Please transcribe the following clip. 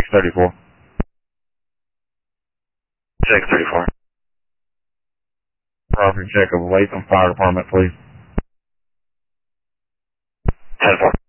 634. 634. Crawford Jacob Latham Fire Department, please. 10-4.